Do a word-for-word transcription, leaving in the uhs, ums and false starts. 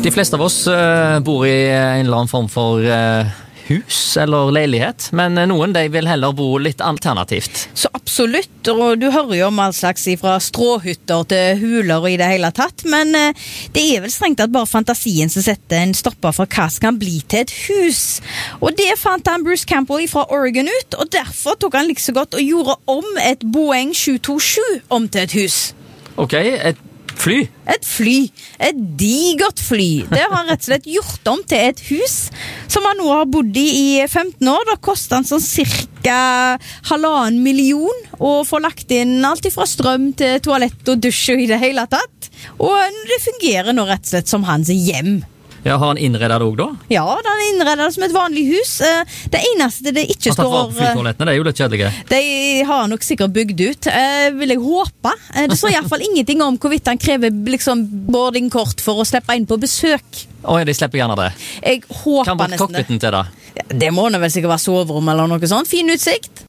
De fleste av oss uh, bor i en eller annen form for uh, hus eller leilighet, men noen de vil heller bo litt alternativt. Så absolutt, og du hører jo om all slags fra stråhytter til huler og i det hele tatt, men uh, det er vel strengt at bare fantasien som setter en stopper for hva som kan bli til et hus. Og det fant han Bruce Campbell fra Oregon ut, og derfor tok han like så godt og gjorde om et Boeing sju to sju om til et hus. Ok, et fly? Et fly. Et digert fly. Det har han rett og slett gjort om til et hus som han nå har bodd i i femten år. Da koster han sånn cirka halvannen million å få lagt inn alt fra strøm til toalett og dusj og i det hele tatt. Og det fungerer nå rett og slett som hans hjem. Ja, har han innredet det også da? Ja, den er innredet som et vanlig hus. Det eneste det ikke står... Han har tatt vare på flytoalettene, det er jo litt kjedelige. De har nok sikkert bygd ut, vil jeg håpe. Det står i hvert fall ingenting om hvorvidt han krever liksom boardingkort for å slippe inn på besøk. Åja, de slipper gjerne det. Jeg håper kan nesten det. Kan bort cockpiten til det? Det må nå vel sikkert være soverom eller noe sånt. Fin utsikt.